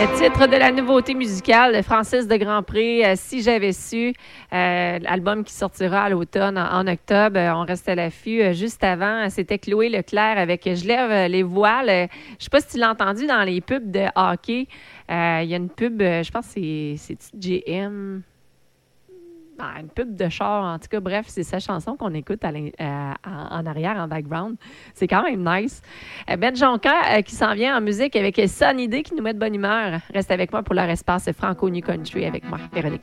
Le titre de la nouveauté musicale de Francis de Grandpré, Si j'avais su, l'album qui sortira à l'automne en octobre. On reste à l'affût. Juste avant, c'était Chloé Leclerc avec Je lève les voiles. Je ne sais pas si tu l'as entendu dans les pubs de hockey. Il y a une pub, je pense que c'est GM. Une pub de char, en tout cas, bref, c'est sa chanson qu'on écoute en arrière, en background. C'est quand même nice. Ben Jonca qui s'en vient en musique avec Sunny Day qui nous met de bonne humeur. Reste avec moi pour leur espace Franco New Country avec moi, Véronique.